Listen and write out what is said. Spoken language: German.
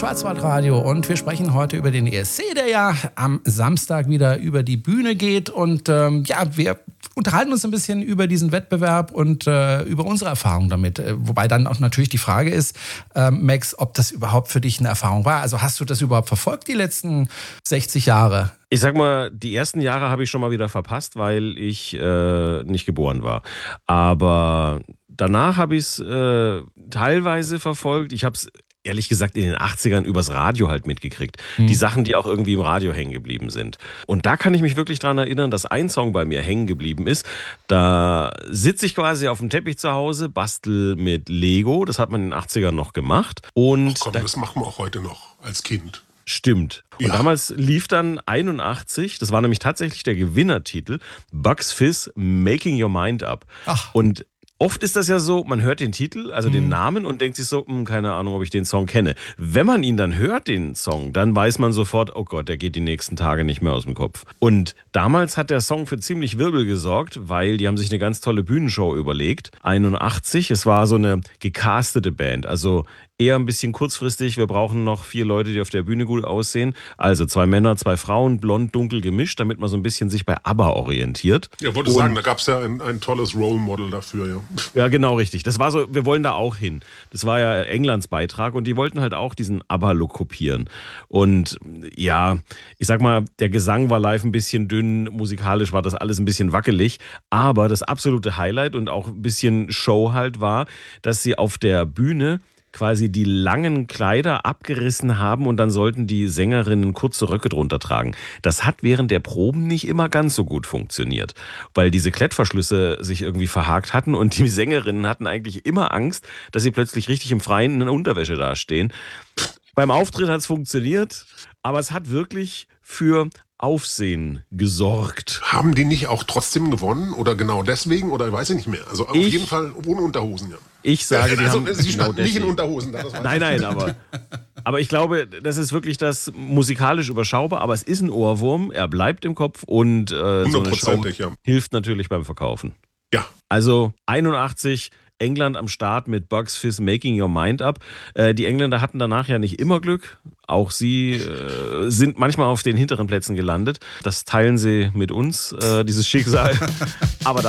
Schwarzwaldradio und wir sprechen heute über den ESC, der ja am Samstag wieder über die Bühne geht. Und wir unterhalten uns ein bisschen über diesen Wettbewerb und über unsere Erfahrungen damit. Wobei dann auch natürlich die Frage ist, Max, ob das überhaupt für dich eine Erfahrung war. Also hast du das überhaupt verfolgt, die letzten 60 Jahre? Ich sag mal, die ersten Jahre habe ich schon mal wieder verpasst, weil ich nicht geboren war. Aber danach habe ich es teilweise verfolgt. Ich habe es ehrlich gesagt in den 80ern übers Radio halt mitgekriegt. Die Sachen, die auch irgendwie im Radio hängen geblieben sind. Und da kann ich mich wirklich dran erinnern, dass ein Song bei mir hängen geblieben ist. Da sitze ich quasi auf dem Teppich zu Hause, bastel mit Lego. Das hat man in den 80ern noch gemacht. Und Ach komm, das machen wir auch heute noch als Kind. Stimmt. Und damals lief dann 81, das war nämlich tatsächlich der Gewinnertitel, Bugs Fizz, Making Your Mind Up. Ach. Und oft ist das ja so, man hört den Titel, also den Namen und denkt sich so, keine Ahnung, ob ich den Song kenne. Wenn man ihn dann hört, den Song, dann weiß man sofort, oh Gott, der geht die nächsten Tage nicht mehr aus dem Kopf. Und damals hat der Song für ziemlich Wirbel gesorgt, weil die haben sich eine ganz tolle Bühnenshow überlegt. 81, es war so eine gecastete Band, also eher ein bisschen kurzfristig. Wir brauchen noch 4 Leute, die auf der Bühne gut aussehen. Also 2 Männer, 2 Frauen, blond, dunkel gemischt, damit man so ein bisschen sich bei ABBA orientiert. Ja, wollte sagen, da gab es ja ein tolles Role Model dafür, ja. Ja, genau, richtig. Das war so, wir wollen da auch hin. Das war ja Englands Beitrag und die wollten halt auch diesen ABBA-Look kopieren. Und ja, ich sag mal, der Gesang war live ein bisschen dünn, musikalisch war das alles ein bisschen wackelig. Aber das absolute Highlight und auch ein bisschen Show halt war, dass sie auf der Bühne quasi die langen Kleider abgerissen haben und dann sollten die Sängerinnen kurze Röcke drunter tragen. Das hat während der Proben nicht immer ganz so gut funktioniert, weil diese Klettverschlüsse sich irgendwie verhakt hatten und die Sängerinnen hatten eigentlich immer Angst, dass sie plötzlich richtig im Freien in Unterwäsche dastehen. Beim Auftritt hat es funktioniert, aber es hat wirklich für Aufsehen gesorgt. Haben die nicht auch trotzdem gewonnen oder genau deswegen oder weiß ich nicht mehr? Also auf jeden Fall ohne Unterhosen, ja. Ich sage, die haben sie genau standen nicht in Unterhosen da. Nein, aber ich glaube, das ist wirklich das musikalisch überschaubar, aber es ist ein Ohrwurm, er bleibt im Kopf und so eine Show hilft natürlich beim Verkaufen. Ja. Also 81, England am Start mit Bugs Fizz, Making Your Mind Up. Die Engländer hatten danach ja nicht immer Glück. Auch sie sind manchmal auf den hinteren Plätzen gelandet. Das teilen sie mit uns, dieses Schicksal. Aber da